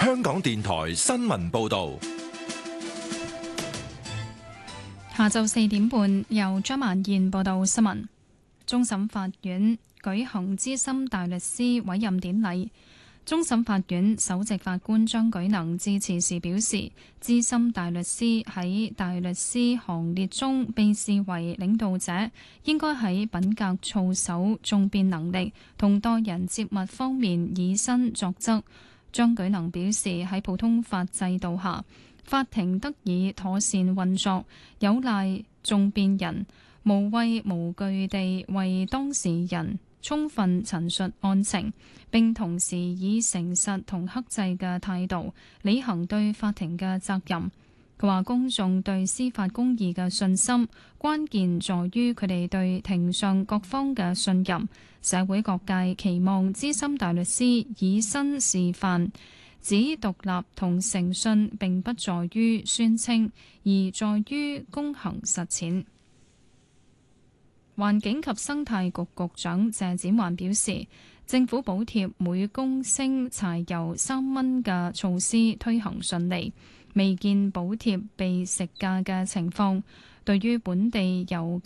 香港電台新聞報道。 下晝4點半，由張曼燕報道新聞。終審法院舉行資深大律師委任典禮。終審法院首席法官張舉能致辭時表示，資深大律師喺大律師行列中被視為領導者，應該喺品格操守、訟辯能力同待人接物方面以身作則。張舉能表示，喺普通法制度下，法庭得以妥善運作，有賴訟辯人無畏無懼地為當事人充分陳述案情，並同時以誠實同克制嘅態度履行對法庭嘅責任。佢話公眾對司法公義嘅信心，關鍵在於佢哋對庭上各方嘅信任。社會各界期望資深大律師以身示範，指獨立同誠信並不在於宣稱，而在於躬行實踐。環境及生態局局長謝展寰表示，政府補貼每公升柴油3蚊嘅措施推行順利，未見補貼被食價嘅情況。對於本地油